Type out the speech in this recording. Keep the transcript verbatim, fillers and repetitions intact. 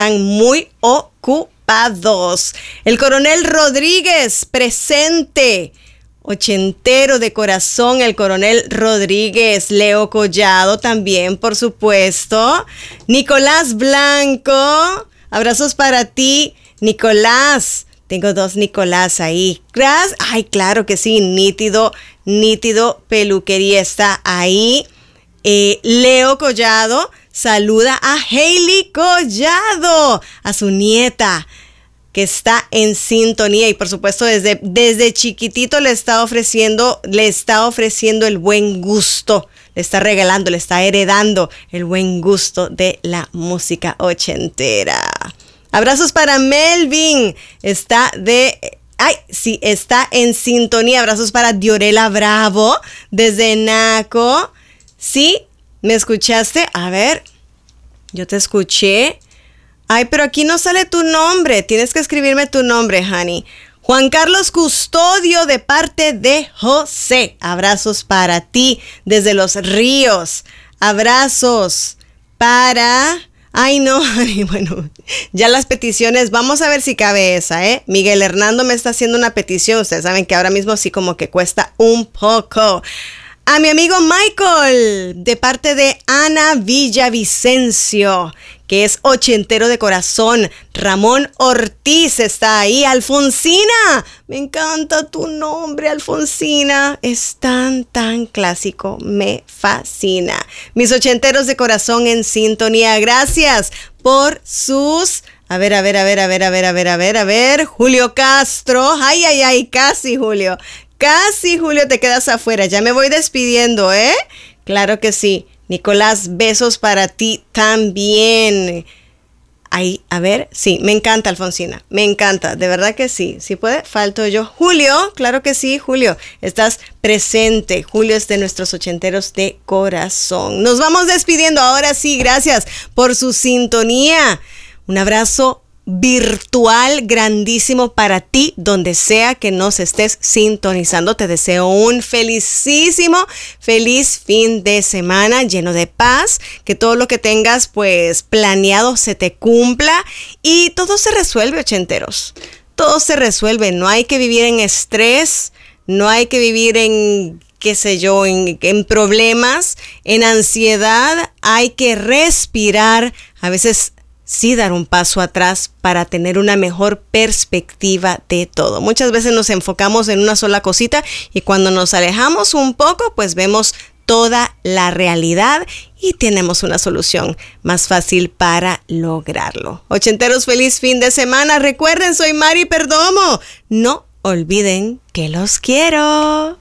están muy ocupados. El Coronel Rodríguez, presente. Ochentero de corazón, el Coronel Rodríguez. Leo Collado también, por supuesto. Nicolás Blanco, abrazos para ti, Nicolás. Tengo dos Nicolás ahí. Gracias. Ay, claro que sí, nítido, nítido, peluquería está ahí. Eh, Leo Collado saluda a Hailey Collado, a su nieta, que está en sintonía y por supuesto desde, desde chiquitito le está ofreciendo, le está ofreciendo el buen gusto, le está regalando, le está heredando el buen gusto de la música ochentera. Abrazos para Melvin, está de, ay, sí, está en sintonía. Abrazos para Diorela Bravo desde Naco. ¿Sí? ¿Me escuchaste? A ver, yo te escuché. Ay, pero aquí no sale tu nombre. Tienes que escribirme tu nombre, honey. Juan Carlos Custodio de parte de José. Abrazos para ti desde Los Ríos. Abrazos para... Ay, no, honey. Bueno, ya las peticiones. Vamos a ver si cabe esa, ¿eh? Miguel Hernando me está haciendo una petición. Ustedes saben que ahora mismo sí como que cuesta un poco. A mi amigo Michael, de parte de Ana Villavicencio, que es ochentero de corazón. Ramón Ortiz está ahí. Alfonsina, me encanta tu nombre, Alfonsina. Es tan, tan clásico. Me fascina. Mis ochenteros de corazón en sintonía. Gracias por sus... A ver, a ver, a ver, a ver, a ver, a ver, a ver, a ver. Julio Castro. Ay, ay, ay, casi, Julio. Casi, Julio, te quedas afuera. Ya me voy despidiendo, ¿eh? Claro que sí. Nicolás, besos para ti también. Ahí, a ver, sí, me encanta, Alfonsina. Me encanta, de verdad que sí. ¿Sí puede? Falto yo. Julio, claro que sí, Julio. Estás presente. Julio es de nuestros ochenteros de corazón. Nos vamos despidiendo. Ahora sí, gracias por su sintonía. Un abrazo virtual grandísimo para ti, donde sea que nos estés sintonizando. Te deseo un felicísimo, feliz fin de semana lleno de paz, que todo lo que tengas pues planeado se te cumpla y todo se resuelve, ochenteros. Todo se resuelve, no hay que vivir en estrés, no hay que vivir en qué sé yo, en, en problemas, en ansiedad. Hay que respirar, a veces sí dar un paso atrás para tener una mejor perspectiva de todo. Muchas veces nos enfocamos en una sola cosita y cuando nos alejamos un poco, pues vemos toda la realidad y tenemos una solución más fácil para lograrlo. Ochenteros, feliz fin de semana. Recuerden, soy Mari Perdomo. No olviden que los quiero.